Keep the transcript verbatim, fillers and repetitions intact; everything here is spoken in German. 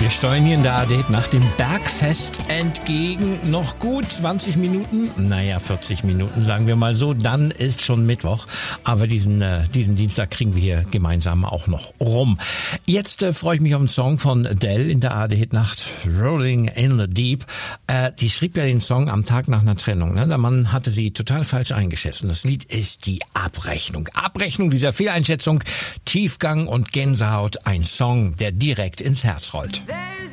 Wir steuern hier in der A D nach dem Bergfest entgegen. Noch gut zwanzig Minuten, naja vierzig Minuten sagen wir mal so, dann ist schon Mittwoch. Aber diesen äh, diesen Dienstag kriegen wir hier gemeinsam auch noch rum. Jetzt äh, freue ich mich auf einen Song von Adele in der A D-Nacht, Rolling in the Deep. Äh, die schrieb ja den Song am Tag nach einer Trennung. Ne? Der Mann hatte sie total falsch eingeschätzt. Das Lied ist die Abrechnung. Abrechnung dieser Fehleinschätzung, Tiefgang und Gänsehaut. Ein Song, der direkt ins Herz rollt.